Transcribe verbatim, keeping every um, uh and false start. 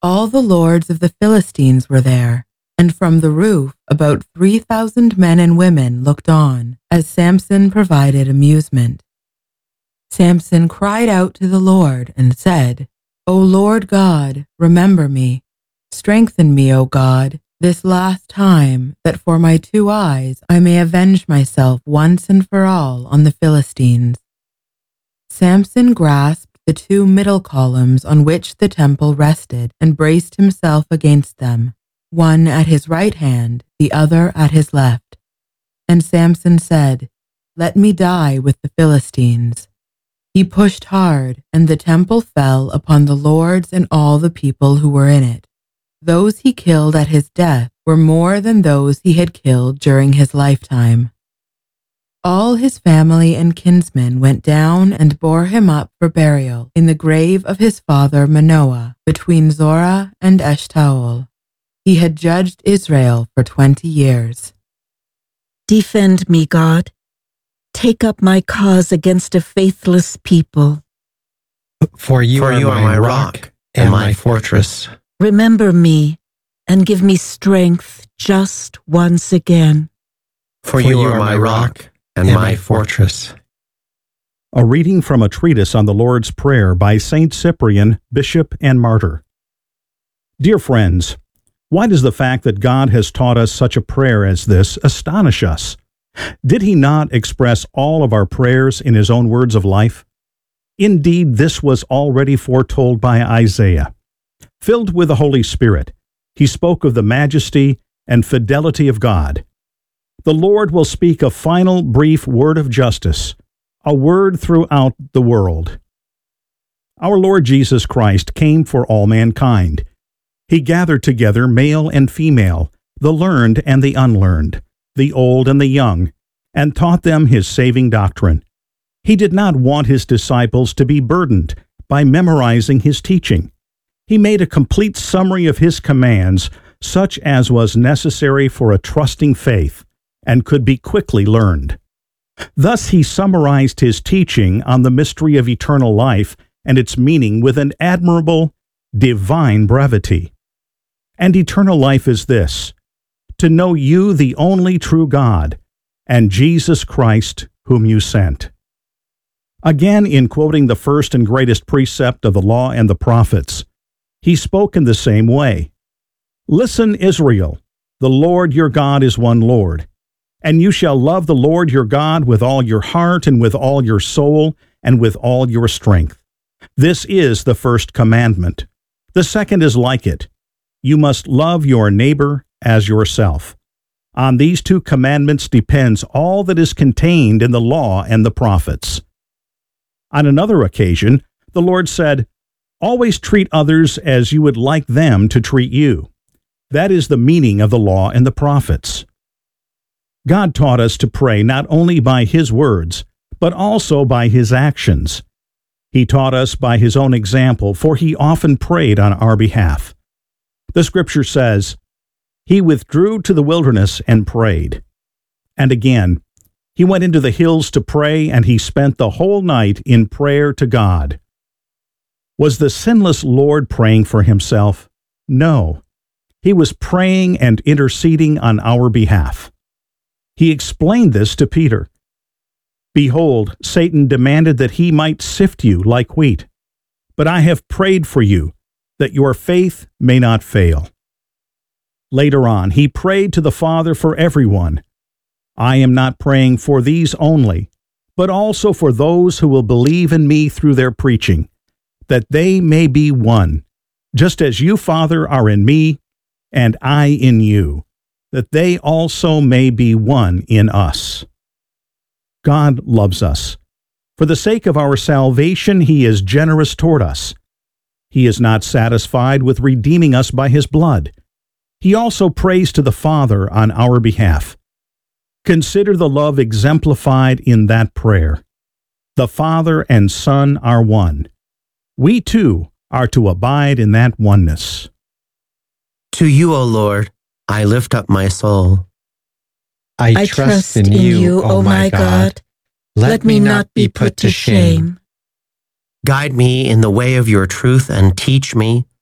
All the lords of the Philistines were there, and from the roof about three thousand men and women looked on, as Samson provided amusement. Samson cried out to the Lord and said, O Lord God, remember me. Strengthen me, O God, this last time, that for my two eyes I may avenge myself once and for all on the Philistines. Samson grasped the two middle columns on which the temple rested and braced himself against them, one at his right hand, the other at his left. And Samson said, Let me die with the Philistines. He pushed hard, and the temple fell upon the lords and all the people who were in it. Those he killed at his death were more than those he had killed during his lifetime. All his family and kinsmen went down and bore him up for burial in the grave of his father Manoah, between Zorah and Eshtaol. He had judged Israel for twenty years. Defend me, God. Take up my cause against a faithless people. For you, for are, you my are my rock rock and my fortress. Remember me and give me strength just once again. For, for you, you are my rock and my fortress. A reading from a treatise on the Lord's Prayer by Saint Cyprian, Bishop and Martyr. Dear friends, why does the fact that God has taught us such a prayer as this astonish us? Did he not express all of our prayers in his own words of life? Indeed, this was already foretold by Isaiah. Filled with the Holy Spirit, he spoke of the majesty and fidelity of God. The Lord will speak a final brief word of justice, a word throughout the world. Our Lord Jesus Christ came for all mankind. He gathered together male and female, the learned and the unlearned, the old and the young, and taught them his saving doctrine. He did not want his disciples to be burdened by memorizing his teaching. He made a complete summary of his commands, such as was necessary for a trusting faith and could be quickly learned. Thus he summarized his teaching on the mystery of eternal life and its meaning with an admirable, divine brevity. And eternal life is this: to know you, the only true God, and Jesus Christ, whom you sent. Again, in quoting the first and greatest precept of the law and the prophets, he spoke in the same way. Listen, Israel, the Lord your God is one Lord, and you shall love the Lord your God with all your heart and with all your soul and with all your strength. This is the first commandment. The second is like it. You must love your neighbor as yourself. On these two commandments depends all that is contained in the law and the prophets. On another occasion, the Lord said, Always treat others as you would like them to treat you. That is the meaning of the law and the prophets. God taught us to pray not only by his words, but also by his actions. He taught us by his own example, for he often prayed on our behalf. The scripture says, He withdrew to the wilderness and prayed. And again, he went into the hills to pray, and he spent the whole night in prayer to God. Was the sinless Lord praying for himself? No. He was praying and interceding on our behalf. He explained this to Peter. Behold, Satan demanded that he might sift you like wheat, but I have prayed for you, that your faith may not fail. Later on, he prayed to the Father for everyone. I am not praying for these only, but also for those who will believe in me through their preaching, that they may be one, just as you, Father, are in me, and I in you, that they also may be one in us. God loves us. For the sake of our salvation, he is generous toward us. He is not satisfied with redeeming us by his blood. He also prays to the Father on our behalf. Consider the love exemplified in that prayer. The Father and Son are one. We too are to abide in that oneness. To you, O Lord, I lift up my soul. I, I trust in you, O my God. Let me not be put to shame. Guide me in the way of your truth and teach me,